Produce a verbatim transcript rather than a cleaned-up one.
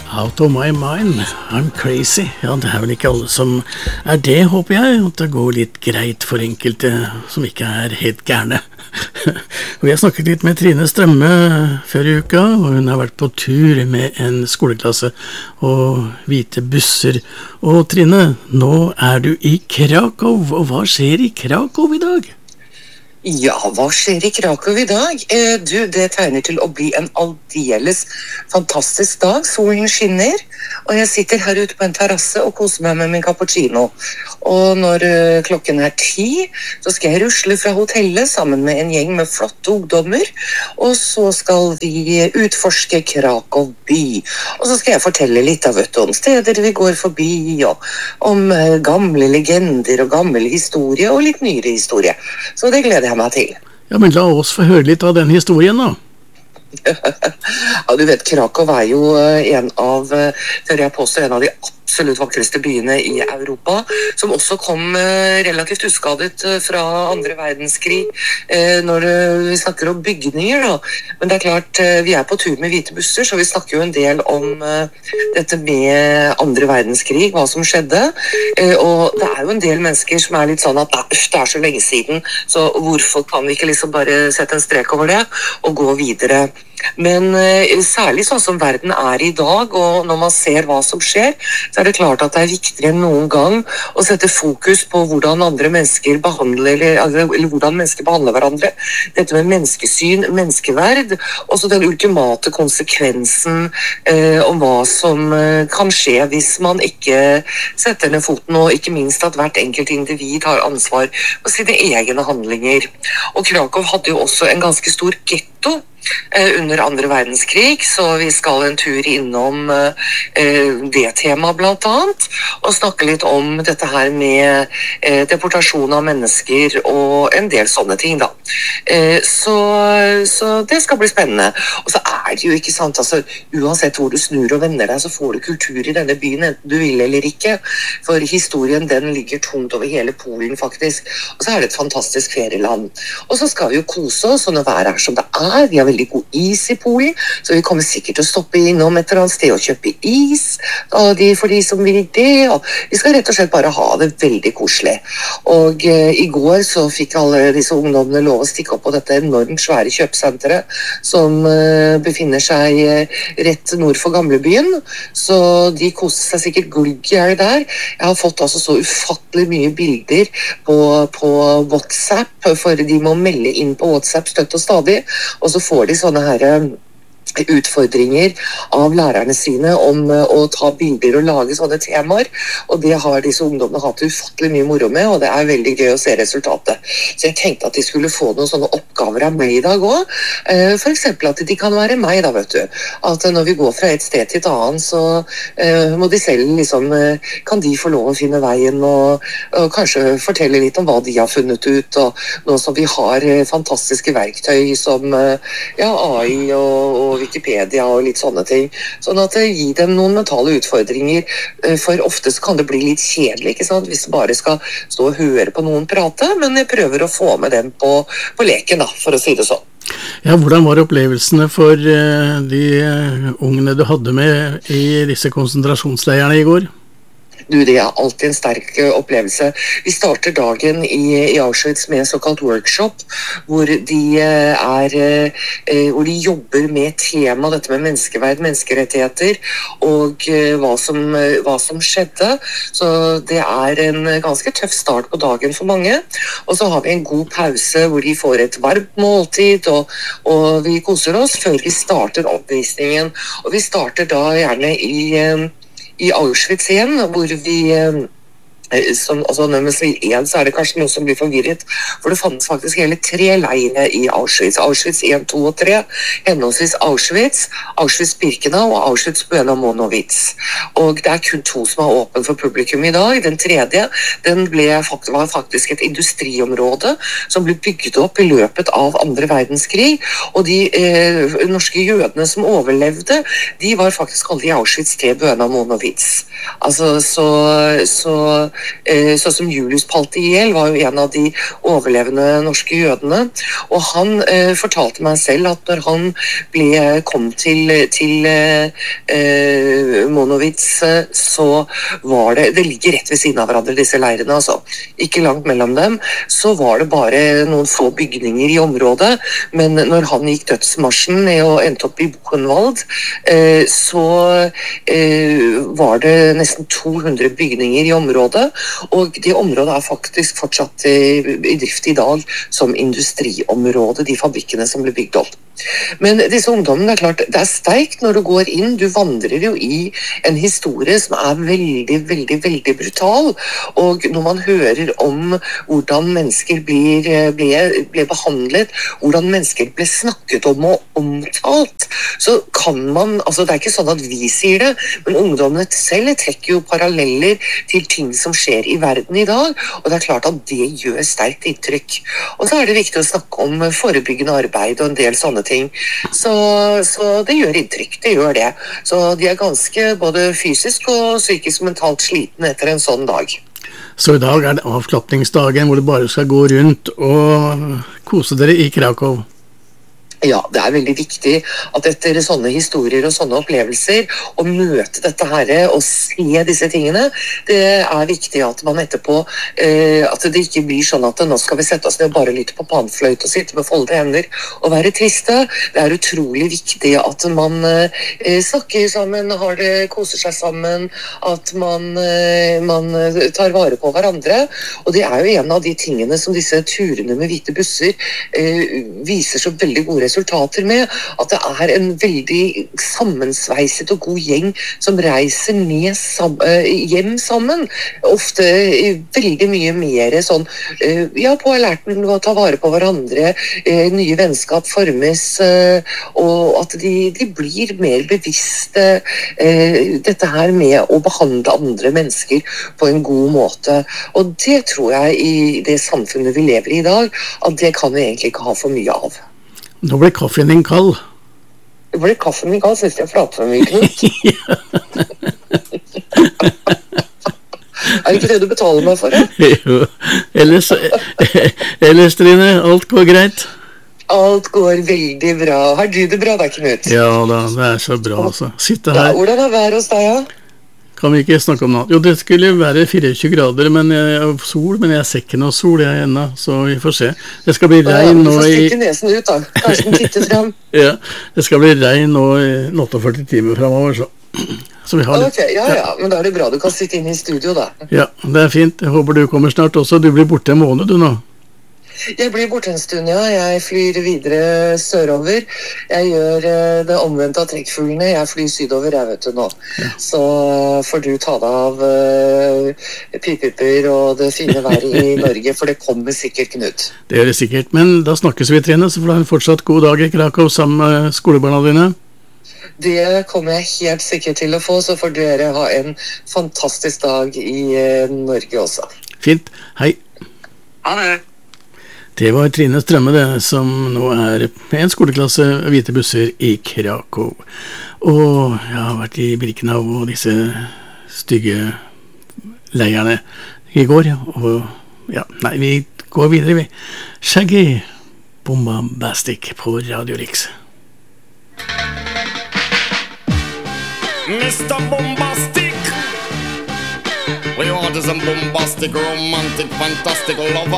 Out of my mind, I'm crazy. Ja, det er vel ikke alle som er det, håper jeg. At det går litt greit for enkelte som ikke er helt gærne. Vi har snakket litt med Trine Strømme før i uka, og hun har vært på tur med en skoleklasse og hvite busser. Og Trine, nå er du i Krakow, og hva skjer i Krakow i dag? Ja, hva skjer i Krakow i dag? Eh, du, det tegner til å bli en aldeles fantastisk dag. Solen skinner, og jeg sitter her ute på en terrasse og koser meg med min cappuccino. Og når uh, klokken er ti, så skal jeg rusle fra hotellet sammen med en gjeng med flotte ungdommer, og så skal vi utforske Krakow by. Og så skal jeg fortelle litt av vet du, om steder vi går forbi, og om uh, gamle legender og gammel historie, og litt nyere historie. Så det gleder jeg meg til. Ja, men la oss få høre litt av den historien da. Ja, du vet, Krakow er jo en av, tør jeg påstå, en av de absolutt vakreste byene i Europa, som også kom relativt uskadet fra andre verdenskrig, når vi snakker om bygninger da. Men det er klart, vi er på tur med hvite busser, så vi snakker jo en del om dette med andre verdenskrig, hva som skjedde, og det er jo en del mennesker som er litt sånn at det er så lenge siden, så hvorfor kan vi ikke liksom bare sette en strek over det og gå videre? Men eh, særlig sånn som verden er i dag, og når man ser hva som skjer, så er det klart at det er viktigere enn noen gang å sette fokus på hvordan andre mennesker behandler, eller, eller hvordan mennesker behandler hverandre. Dette med menneskesyn, menneskeverd, og så den ultimate konsekvensen eh, om hva som eh, kan skje hvis man ikke setter ned foten, og ikke minst at hvert enkelt individ har ansvar for sine egne handlinger. Og Krakow hadde jo også en ganske stor ghetto under andre verdenskrig, så vi skal en tur innom eh, det temaet blant annet, og snakke litt om dette her med eh, deportasjon av mennesker og en del sånne ting da. Eh, så, så det skal bli spennende. Og så er det jo ikke sant, altså, uansett hvor du snur og vender deg, så får du kultur i denne byen, enten du vil eller ikke, for historien den ligger tungt over hele Polen faktisk, og så er det et fantastisk ferieland. Og så skal vi jo kose oss, og når været er som det er, vi har veldig god is i Polen, så vi kommer sikkert til å stoppe innom et eller annet sted og kjøpe is og de, for de som vil det, og vi skal rett og slett bare ha det veldig koselig. Og eh, i går så fikk alle disse ungdommene lov å stikke opp på dette enormt svære kjøpesenteret som eh, befinner seg eh, rett nord for gamlebyen, så de koser seg sikkert gulgjær der. Jeg har fått altså så ufattelig mye bilder på, på WhatsApp, for de må melde inn på WhatsApp støtt og stadig, og så får de sånne her utfordringer av lærerne sine om å ta bilder og lage sånne temaer, og det har disse ungdommene hatt ufattelig mye moro med, og det er veldig gøy å se resultatet. Så jeg tenkte at de skulle få noen sånne oppgaver av meg i dag også, for eksempel at de kan være meg da, vet du, at når vi går fra et sted til et annet, så uh, må de selv liksom, uh, kan de få lov å finne veien, og, og kanskje fortelle litt om hva de har funnet ut, og nå som vi har uh, fantastiske verktøy som uh, ja, A I og, og Wikipedia og litt sånne ting, sånn at det gir dem noen mentale utfordringer, for ofte så kan det bli litt kjedelig, ikke sant, hvis du bare skal stå og høre på noen prate, men jeg prøver å få med dem på, på leken da, for å si det sånn. Ja, hvordan var opplevelsene for uh, de uh, ungene du hadde med i disse konsentrasjonsleirene i går? Du, det er alltid en sterk uh, opplevelse. Vi starter dagen i, i Auschwitz med en såkalt workshop, hvor de, uh, er, uh, hvor de jobber med tema, dette med menneskeverd, menneskerettigheter, og uh, hva, som, uh, hva som skjedde. Så det er en ganske tøff start på dagen for mange. Og så har vi en god pause hvor de får et varmt måltid, og, og vi koser oss før vi starter oppvisningen. Og vi starter da gjerne i... Uh, i Auschwitz igjen, hvor vi som, altså når man sier en, så er det kanskje noen som blir forvirret, for det fantes faktisk hele tre leire i Auschwitz. Auschwitz en, to og tre, henholdsvis Auschwitz, Auschwitz-Birkenau og Auschwitz-Buena-Monowitz. Og det er kun to som er åpen for publikum i dag. Den tredje, den ble, var faktisk et industriområde som ble bygget opp i løpet av andre verdenskrig, og de eh, norske jødene som overlevde, de var faktisk alle i Auschwitz til Buena-Monowitz. Altså, så, så eh, sånn som Julius Paltiel var jo en av de overlevende norske jødene, og han eh, fortalte meg selv at når han ble, kom til, til eh, Monowitz, så var det, det ligger rett ved siden av hverandre disse leirene, altså, ikke langt mellom dem, så var det bare noen få bygninger i området, men når han gikk dødsmarsjen og endte opp i Buchenwald, eh, så eh, var det nesten to hundre bygninger i området, og det området er faktisk fortsatt i, i drift i dag som industriområde, de fabrikkene som ble bygd opp. Men disse ungdommene, det er klart, det er sterkt når du går inn, du vandrer jo i en historie som er veldig, veldig, veldig brutal, og når man hører om hvordan mennesker blir, ble, ble behandlet, hvordan mennesker ble snakket om og omtalt, så kan man, altså det er ikke sånn at vi sier det, men ungdommene selv trekker jo paralleller til ting som skjer i verden i dag, og det er klart at det gjør sterkt inntrykk. Og så er det viktig å snakke om forebyggende arbeid og en del sånne ting. Så, så det gjør inntrykk, det gjør det. Så de er ganske både fysisk og psykisk mentalt slitne etter en sånn dag. Så i dag er det avslapningsdagen hvor du bare skal gå rundt og kose dere i Krakow. Ja, det er veldig viktig at etter sånne historier og sånne opplevelser, å møte dette her og se disse tingene, det er viktig at man etterpå, eh, at det ikke blir sånn at nå skal vi sette oss ned og bare lytte på panfløyt og sitte med foldede hender og være triste. Det er utrolig viktig at man eh, snakker sammen, har det, koser seg sammen, at man, eh, man tar vare på hverandre, og det er jo en av de tingene som disse turene med hvite busser eh, viser så veldig gode resultater med, at det er en veldig sammensveiset og god gjeng som reiser ned sam hjem sammen. Ofte veldig mye mer sånn, ja, på alerten å ta vare på hverandre, nye vennskap formes, og at de, de blir mer bevisste dette her med å behandle andre mennesker på en god måte. Og det tror jeg i det samfunnet vi lever i i dag, at det kan vi egentlig ikke ha for mye av. Nå ble kaffen din kald. Det ble kaffen min kald, synes jeg prater for mye, Knut. Er det ikke det du betaler meg for, det? Jo, ellers, ellers Trine, alt går greit? Alt går veldig bra. Har du det bra da, Knut? Ja da, det er så bra altså. Sitte her. Ja, hvordan er været hos deg, ja? Kan vi ikke snakke om noe? Jo, det skulle være fireogtjue grader men jeg, sol, men jeg ser ikke noe sol jeg ennå, så vi får se. Det skal bli regn nå i... Du får stikke nesen ut da, kanskje den titter frem. Ja, det skal bli regn nå i åtteogførti timer fremover, så... så vi har litt... Ok, ja, ja, men da er det bra, du kan sitte inne i studio da. Ja, det er fint. Jeg håper du kommer snart også. Du blir borte en måned, du nå. Jeg blir borte en stund, ja. Jeg flyr videre sørover. Jeg gjør uh, det omvendte av trekkfuglene. Jeg flyr sydover, jeg vet du nå. Ja. Så uh, får du ta deg av uh, pipipper og det fine været i Norge, for det kommer sikkert, Knut. Det gjør det sikkert, men da snakkes vi, Trine, så får du ha en fortsatt god dag i Krakow sammen med skolebarna dine. Det kommer jeg helt sikkert til å få, så får dere ha en fantastisk dag i uh, Norge også. Fint, hei. Ha det. Det var Trine Strømme det, som nå er en skoleklasse hvite busser i Krakow. Og jeg har vært i Birkenau og disse stygge leirene i går, og ja, nei, vi går videre, vi. Shaggy Bombastic på Radio Rix. mister Bombastic, we want some bombastic, romantic, fantastic lover.